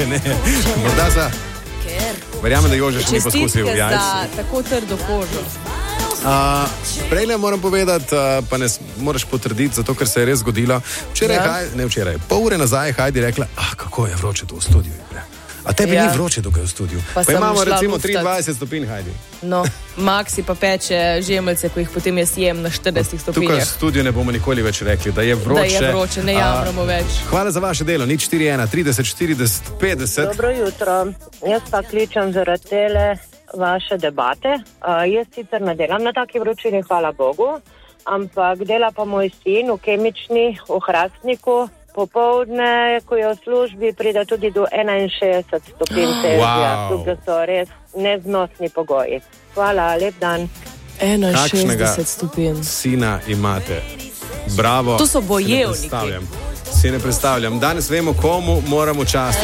ne. Morda za... Verjamem, da Jože še ni poskusil jajc. Čestitke za tako trdo kožo. Prejle moram povedati, pa ne moraš potrditi, zato ker se je res zgodilo. Pol ure nazaj je Heidi rekla, kako je vroče tu v studiu. A tebi ni vroče tukaj v studiu? Pa imamo recimo 23 stopinj, Heidi. No, Maxi pa peče žemeljce, ko jih potem jaz jem na 40 stopinjah. Tukaj v studiu ne bomo nikoli več rekli, da je vroče. Da je vroče, ne jamramo več. Hvala za vaše delo, 041 30 40 50. Dobro jutro, jaz pa kličem zaradi tele vaše debate. Jaz sicer ne delam na taki vročini, hvala Bogu, ampak dela pa moj sin v kemični, v Hrastniku. Popovdne, ko je v službi, pride tudi do 61 stopinj Celzija. Tukaj so res neznosni pogoji. Hvala, lep dan. 61 stopinj. Sina imate. Bravo. To so bojevniki. Si ne predstavljam. Danes vemo, komu moramo častiti.